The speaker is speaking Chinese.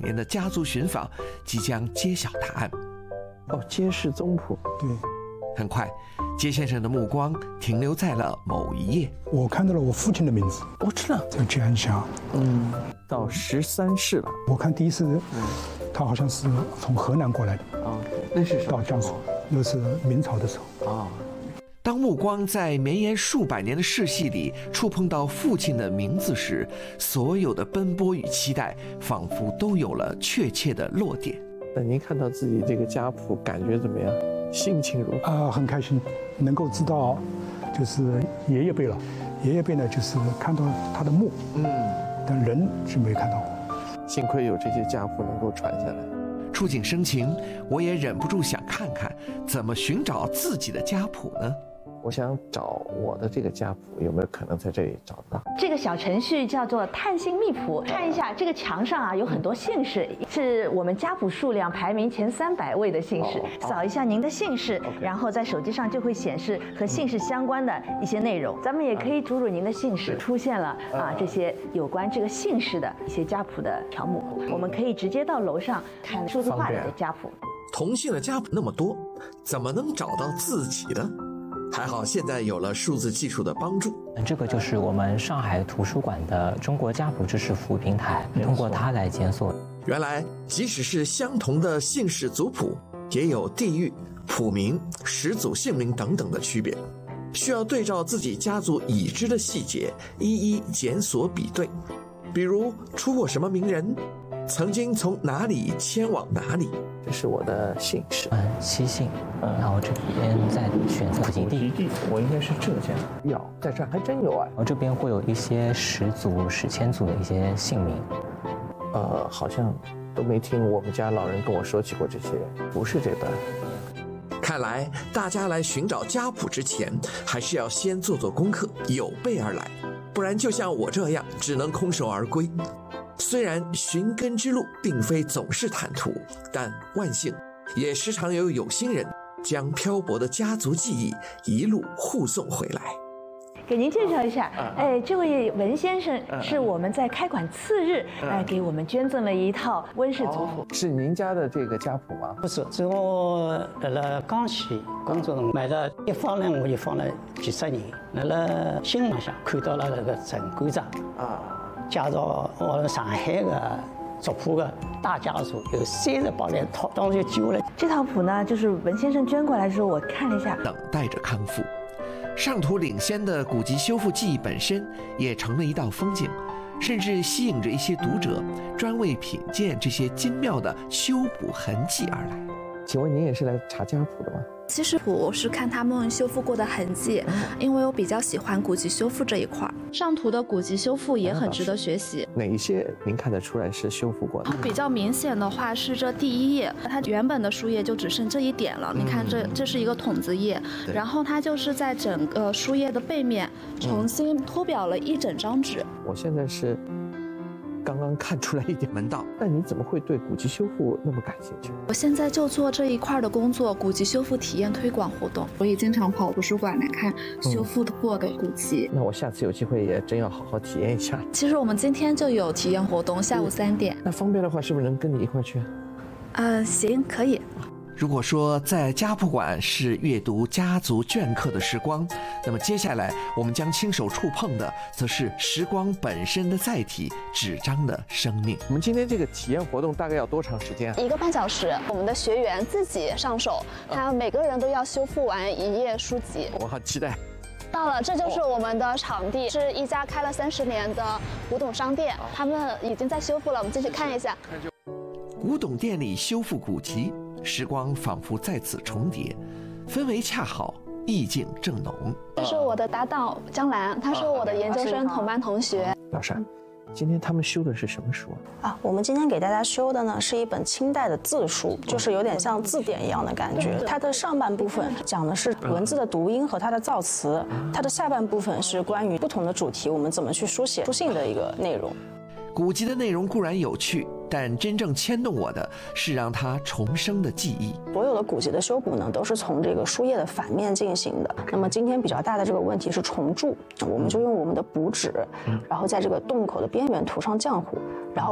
年的家族寻访即将揭晓答案。 哦，揭示宗谱。 对。 很快，杰先生的目光停留在了某一页。 我看到了我父亲的名字。 我知道， 叫吉安祥。 到13世了。 我看第一次，他好像是从河南过来的。 那是到江苏，那是明朝的时候。 当目光在绵延数百年的世系里触碰到父亲的名字时，所有的奔波与期待仿佛都有了确切的落点。 那您看到自己这个家谱，感觉怎么样？心情如何？ 很开心，能够知道，就是爷爷辈了。爷爷辈呢，就是看到他的墓，但人是没看到过。 幸亏有这些家谱能够传下来。 触景生情，我也忍不住想看看怎么寻找自己的家谱呢？ 我想找我的这个家谱，有没有可能在这里找到？ 这个小程序叫做探姓秘谱，看一下这个墙上啊有很多姓氏，是我们家谱数量排名前300位的姓氏。扫一下您的姓氏，然后在手机上就会显示和姓氏相关的一些内容。咱们也可以输入您的姓氏，出现了这些有关这个姓氏的一些家谱的条目。我们可以直接到楼上看数字化的家谱。 同姓的家谱那么多，怎么能找到自己的？还好现在有了数字技术的帮助。 这个就是我们上海图书馆的中国家谱知识服务平台，通过它来检索。 原来即使是相同的姓氏族谱，也有地域、谱名、始祖姓名等等的区别，需要对照自己家族已知的细节，一一检索比对。比如出过什么名人，曾经从哪里迁往哪里。 这是我的姓氏七姓，然后这边再选择普及地， 我应该是浙江。在这儿还真有然后这边会有一些始祖、史前祖的一些姓名。 好像都没听我们家老人跟我说起过这些，不是这段。 看来大家来寻找家谱之前，还是要先做做功课，有备而来，不然就像我这样，只能空手而归。虽然寻根之路并非总是坦途，但万幸也时常有心人将漂泊的家族记忆一路护送回来。 给您介绍一下，这位文先生是我们在开馆次日，给我们捐赠了一套温氏族谱。 是您家的这个家谱吗？ 不是，是我了江西工作中买的，一放呢我就放了几十年。了新闻上看到了那个陈馆长介绍我们上海的族谱的大家族有38来套，当时就揪了。 这套谱呢，就是文先生捐过来的时候，我看了一下， 等待着康复。上图领先的古籍修复技艺本身也成了一道风景，甚至吸引着一些读者专为品鉴这些精妙的修补痕迹而来。 请问您也是来查家谱的吗？ 其实我是看他们修复过的痕迹，因为我比较喜欢古籍修复这一块。上图的古籍修复也很值得学习。 哪一些您看得出来是修复过的？ 比较明显的话是这第1页，它原本的书页就只剩这一点了。你看这是一个筒子页，然后它就是在整个书页的背面重新脱裱了一整张纸。 我现在是刚刚看出来一点门道。 那你怎么会对古籍修复那么感兴趣？ 我现在就做这一块的工作，古籍修复体验推广活动。我也经常跑图书馆来看修复过的古籍。 那我下次有机会也真要好好体验一下。 其实我们今天就有体验活动，下午3点。 那方便的话，是不是能跟你一块去？ 行，可以。 如果说在家谱馆是阅读家族镌刻的时光，那么接下来我们将亲手触碰的，则是时光本身的载体——纸张的生命。 我们今天这个体验活动大概要多长时间 ？1个半小时。我们的学员自己上手，他每个人都要修复完1页书籍。 我好期待。 到了，这就是我们的场地，是一家开了30年的古董商店，他们已经在修复了，我们进去看一下。 古董店里修复古籍，时光仿佛在此重叠，氛围恰好，意境正浓。 这是我的搭档江兰，她是我的研究生同班同学。 老师，今天他们修的是什么书啊？我们今天给大家修的呢是一本清代的字书，就是有点像字典一样的感觉。它的上半部分讲的是文字的读音和它的造词，它的下半部分是关于不同的主题，我们怎么去书写书信的一个内容。 古籍的内容固然有趣，但真正牵动我的是让它重生的记忆。 所有的古籍的修补呢，都是从这个书页的反面进行的。那么今天比较大的这个问题是重铸，我们就用我们的补纸，然后在这个洞口的边缘涂上浆糊，